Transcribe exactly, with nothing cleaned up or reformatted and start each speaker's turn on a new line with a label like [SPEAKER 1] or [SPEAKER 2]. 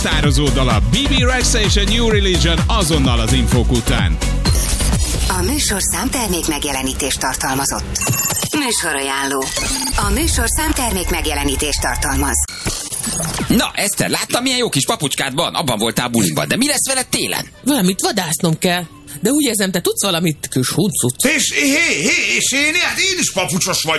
[SPEAKER 1] Tározó dala bé bé Rexha és a New Religion azonnal az infók után.
[SPEAKER 2] A műsor számtermék megjelenítést tartalmazott. Műsorajánló. A műsor számtermék megjelenítést tartalmaz.
[SPEAKER 3] Na, Eszter, láttam, milyen jó kis papucskád van? Abban voltál buliban, de mi lesz veled télen?
[SPEAKER 4] Valamit vadásznom kell. De úgy érzem, te tudsz valamit, kis huncut.
[SPEAKER 5] És, hé, hé, és én, hát én is papucsos vagyok.